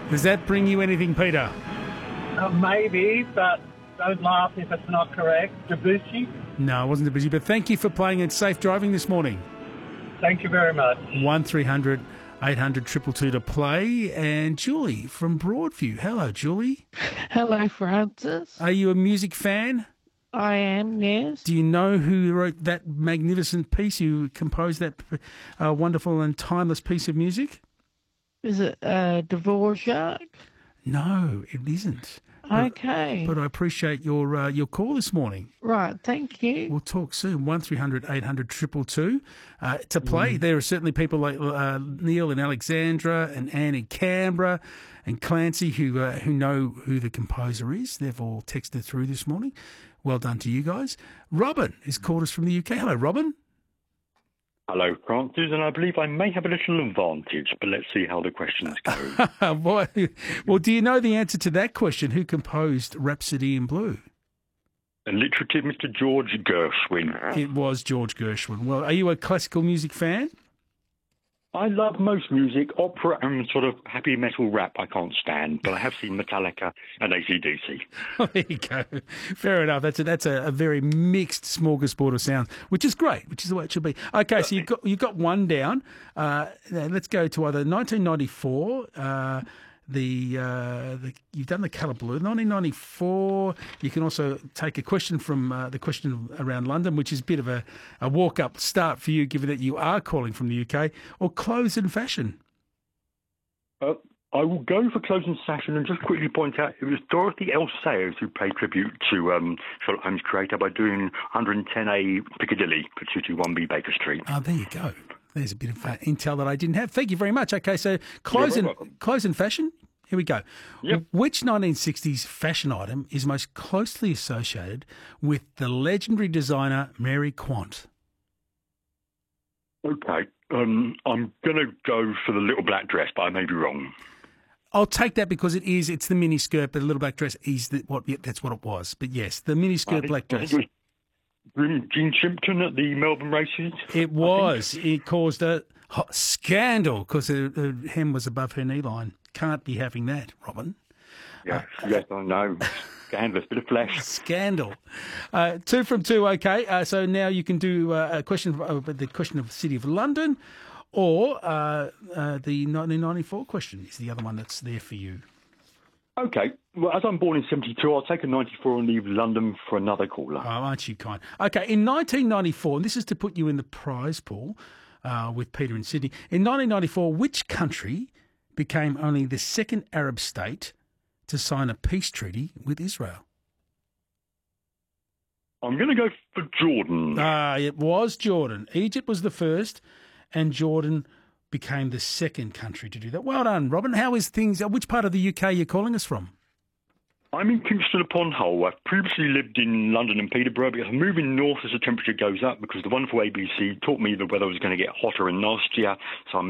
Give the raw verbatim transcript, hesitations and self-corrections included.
Does that bring you anything, Peter? Uh, maybe, but don't laugh if it's not correct. Debussy? No, it wasn't Debussy, but thank you for playing and safe driving this morning. Thank you very much. one three hundred eight hundred two two two to play. And Julie from Broadview. Hello, Julie. Hello, Francis. Are you a music fan? I am, yes. Do you know who wrote that magnificent piece, who composed that uh, wonderful and timeless piece of music? Is it uh, Dvorak? No, it isn't. Okay. But, but I appreciate your uh, your call this morning. Right, thank you. We'll talk soon. one three hundred eight hundred two two two uh, to play. Mm. There are certainly people like uh, Neil in Alexandra and Anne in Canberra and Clancy who uh, who know who the composer is. They've all texted through this morning. Well done to you guys. Robin has called us from the U K. Hello, Robin. Hello, Francis, and I believe I may have a little advantage, but let's see how the questions go. Boy, well, do you know the answer to that question? Who composed Rhapsody in Blue? Alliterative Mister George Gershwin. It was George Gershwin. Well, are you a classical music fan? I love most music, opera and sort of happy metal rap I can't stand, but I have seen Metallica and A C D C. Oh, there you go. Fair enough. That's a, that's a, a very mixed smorgasbord of sounds, which is great, which is the way it should be. Okay, so you've got, you've got one down. Uh, let's go to either nineteen ninety-four, uh, the, uh, the you've done the colour blue, nineteen ninety-four. You can also take a question from uh, the question around London, which is a bit of a, a walk-up start for you, given that you are calling from the U K, or clothes and fashion. Uh, I will go for clothes and fashion and just quickly point out it was Dorothy L. Sayers who paid tribute to um, Sherlock Holmes' creator by doing one hundred ten A Piccadilly for two two one B Baker Street. Oh, there you go. There's a bit of uh, intel that I didn't have. Thank you very much. Okay, so clothes and clothes and fashion. Here we go. Yep. Which nineteen sixties fashion item is most closely associated with the legendary designer Mary Quant? Okay, um, I'm going to go for the little black dress, but I may be wrong. I'll take that because it is. It's the mini skirt, but the little black dress is the, what. Yeah, that's what it was. But yes, the mini skirt black dress. It was Jean Shimpton at the Melbourne races. It was. It caused a hot scandal because her, her hem was above her knee line. Can't be having that, Robin. Yes, uh, yes, I know. Scandalous, bit of flesh. Scandal. Uh, two from two, okay. Uh, so now you can do uh, a question, uh, the question of the City of London, or uh, uh, the nineteen ninety-four question is the other one that's there for you. Okay. Well, as I'm born in seventy-two, I'll take a ninety-four and leave London for another caller. Oh, aren't you kind? Okay, in nineteen ninety-four, and this is to put you in the prize pool uh, with Peter in Sydney. In nineteen ninety-four, which country became only the second Arab state to sign a peace treaty with Israel? I'm going to go for Jordan. Ah, it was Jordan. Egypt was the first, and Jordan became the second country to do that. Well done, Robin. How is things? Which part of the U K are you calling us from? I'm in Kingston upon Hull. I've previously lived in London and Peterborough, but I'm moving north as the temperature goes up because the wonderful A B C taught me the weather was going to get hotter and nastier, so I'm